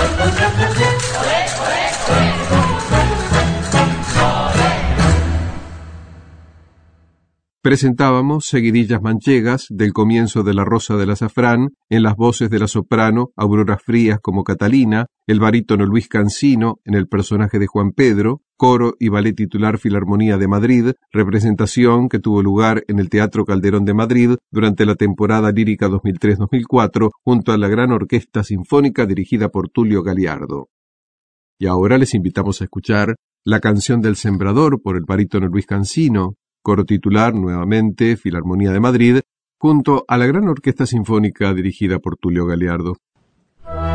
Presentábamos Seguidillas manchegas del comienzo de La Rosa del Azafrán en las voces de la soprano Aurora Frías como Catalina, el barítono Luis Cancino en el personaje de Juan Pedro, coro y ballet titular Filarmonía de Madrid, representación que tuvo lugar en el Teatro Calderón de Madrid durante la temporada lírica 2003-2004 junto a la Gran Orquesta Sinfónica dirigida por Tulio Galiardo. Y ahora les invitamos a escuchar La Canción del Sembrador por el barítono Luis Cancino, coro titular nuevamente Filarmonía de Madrid, junto a la Gran Orquesta Sinfónica dirigida por Tulio Galiardo.